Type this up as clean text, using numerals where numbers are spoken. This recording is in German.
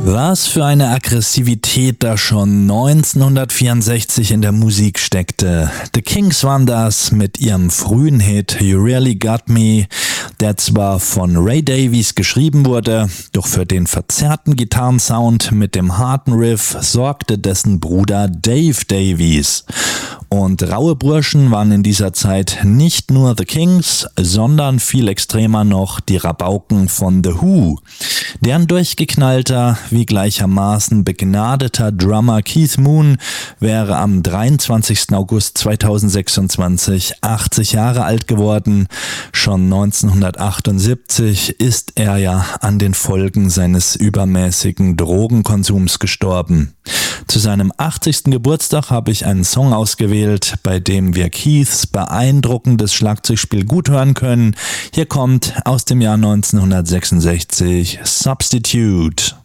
Was für eine Aggressivität da schon 1964 in der Musik steckte. The Kings waren das mit ihrem frühen Hit You Really Got Me, der zwar von Ray Davies geschrieben wurde, doch für den verzerrten Gitarrensound mit dem harten Riff sorgte dessen Bruder Dave Davies. Und raue Burschen waren in dieser Zeit nicht nur The Kings, sondern viel extremer noch die Rabauken von The Who. Deren durchgeknallter wie gleichermaßen begnadeter Drummer Keith Moon wäre am 23. August 2026 80 Jahre alt geworden. Schon 1978 ist er ja an den Folgen seines übermäßigen Drogenkonsums gestorben. Zu seinem 80. Geburtstag habe ich einen Song ausgewählt, bei dem wir Keiths beeindruckendes Schlagzeugspiel gut hören können. Hier kommt aus dem Jahr 1966 Substitute.